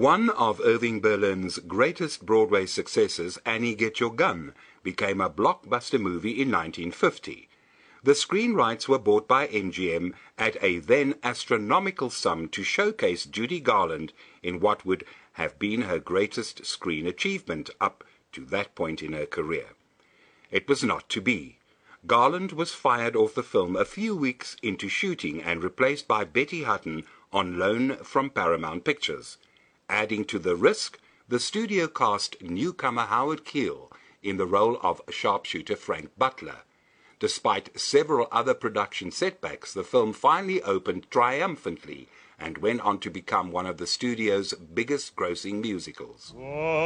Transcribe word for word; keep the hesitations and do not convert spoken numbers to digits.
One of Irving Berlin's greatest Broadway successes, Annie Get Your Gun, became a blockbuster movie in nineteen fifty. The screen rights were bought by M G M at a then astronomical sum to showcase Judy Garland in what would have been her greatest screen achievement up to that point in her career. It was not to be. Garland was fired off the film a few weeks into shooting and replaced by Betty Hutton on loan from Paramount Pictures. Adding to the risk, the studio cast newcomer Howard Keel in the role of sharpshooter Frank Butler. Despite several other production setbacks, the film finally opened triumphantly and went on to become one of the studio's biggest grossing musicals.